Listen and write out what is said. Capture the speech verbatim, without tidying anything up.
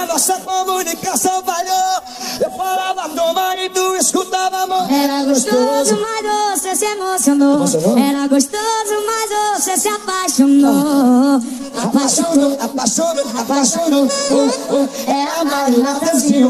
a nossa comunicação falhou. Eu falava toma e tu escutava amor. Era gostoso, mas você se emocionou. Era gostoso, mas você se apaixonou. Apaixonou, apaixonou, apaixonou. Oh, oh, é a Marina Franzinho.